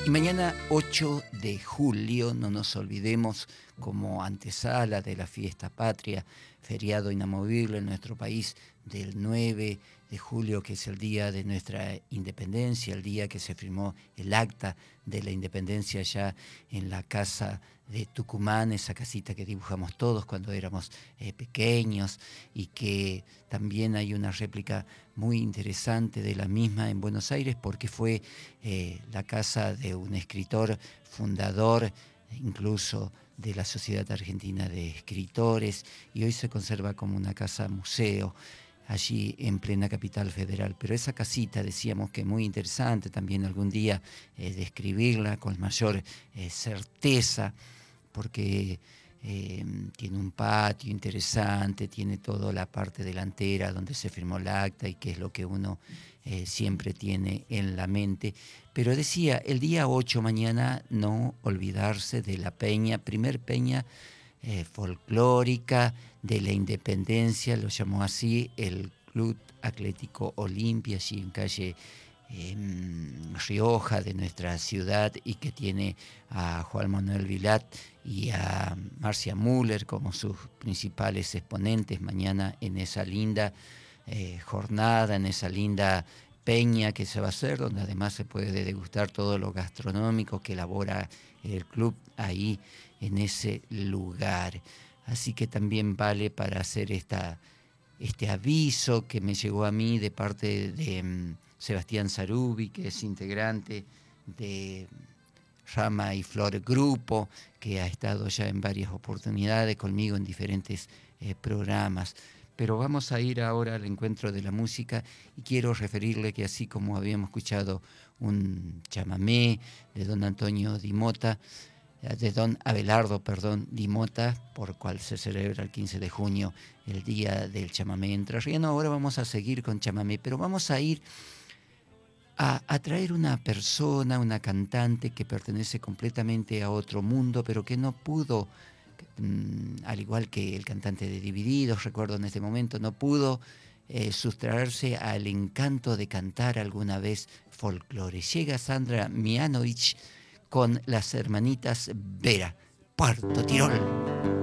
Y mañana 8 de julio, no nos olvidemos, como antesala de la fiesta patria, feriado inamovible en nuestro país del 9 de julio, que es el día de nuestra independencia, el día que se firmó el acta de la independencia allá en la casa de Tucumán, esa casita que dibujamos todos cuando éramos pequeños, y que también hay una réplica muy interesante de la misma en Buenos Aires, porque fue la casa de un escritor fundador, incluso de la Sociedad Argentina de Escritores, y hoy se conserva como una casa museo allí en plena capital federal. Pero esa casita, decíamos que muy interesante también algún día describirla con mayor certeza, porque tiene un patio interesante, tiene toda la parte delantera donde se firmó el acta y que es lo que uno siempre tiene en la mente. Pero decía, el día 8 mañana, no olvidarse de la peña, primer peña folclórica de la independencia, lo llamó así el Club Atlético Olimpia, allí en calle Rioja de nuestra ciudad, y que tiene a Juan Manuel Vilat y a Marcia Müller como sus principales exponentes mañana en esa linda jornada, en esa linda peña que se va a hacer, donde además se puede degustar todo lo gastronómico que elabora el club ahí en ese lugar. Así que también vale para hacer este aviso que me llegó a mí de parte de Sebastián Sarubi, que es integrante de Rama y Flor Grupo, que ha estado ya en varias oportunidades conmigo en diferentes programas. Pero vamos a ir ahora al encuentro de la música, y quiero referirle que así como habíamos escuchado un chamamé de don Antonio Di Mota, de don Abelardo, Di Mota, por cual se celebra el 15 de junio el Día del Chamamé entrerriano, ahora vamos a seguir con chamamé, pero vamos a ir a traer una persona, una cantante que pertenece completamente a otro mundo, pero que no pudo, al igual que el cantante de Divididos, recuerdo en este momento, no pudo sustraerse al encanto de cantar alguna vez folclore. Llega Sandra Mianovich con las hermanitas Vera, Puerto Tirol.